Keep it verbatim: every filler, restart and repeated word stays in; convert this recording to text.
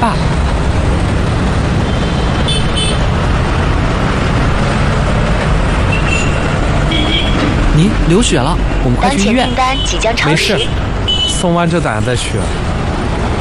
爸。您流血了，我们快去医院。 当前订单即将超时。 没事，送完这单再去。